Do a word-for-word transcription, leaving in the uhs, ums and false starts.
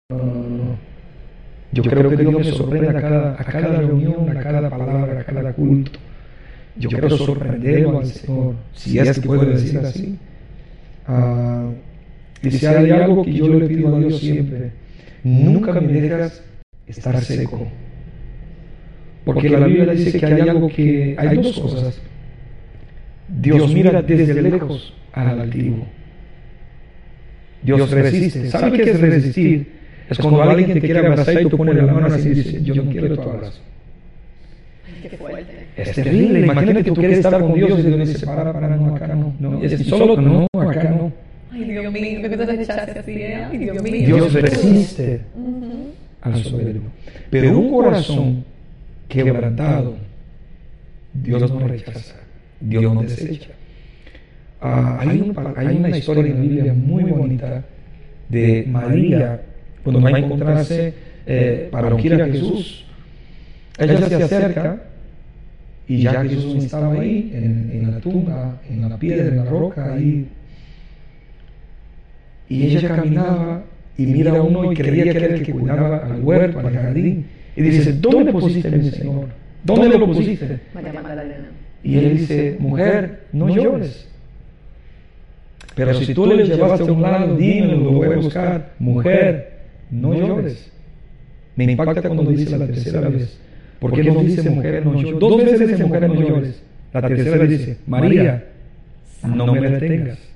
no, no, no. Yo creo que Dios me sorprende a cada, a cada reunión, a cada palabra, a cada culto. Yo quiero sorprenderlo al Señor, si es que puedo decir así. Uh, y si hay algo que yo le pido a Dios siempre, nunca me dejas estar seco. Porque la Biblia dice que hay algo que, hay dos cosas. Dios mira desde lejos al altivo. Dios resiste. ¿Sabe qué es resistir? Es cuando alguien te quiere abrazar y tú pones la mano así y dices, yo no quiero tu abrazo. Qué fuerte. Es terrible. Imagínate que tú quieres estar con Dios y Dios dice, para, para, no, acá no. no. Es solo, no, acá no. Ay, Dios mío, que tú te rechaces así, ¿eh? Ay, Dios mío. Dios resiste uh-huh. al soberbio. Pero un corazón quebrantado, Dios no rechaza, Dios no desecha. Uh, hay, un, hay una historia en la Biblia muy bonita de María cuando va a encontrarse eh, para ungir a Jesús. Ella se acerca y ya Jesús no estaba ahí en, en la tumba, en la piedra, en la roca ahí. Y ella caminaba y mira a uno y creía que era el que cuidaba al huerto, al jardín. Y dice, ¿dónde pusiste a mi Señor? ¿Dónde lo pusiste? Y él dice, mujer, no llores. Pero si tú le llevaste a un lado, dímelo, lo voy a buscar. Mujer, no llores. Me impacta cuando dice la tercera vez. ¿Por qué no dice mujer no llores? Dos veces dice mujer no llores. La tercera dice, María, no me detengas.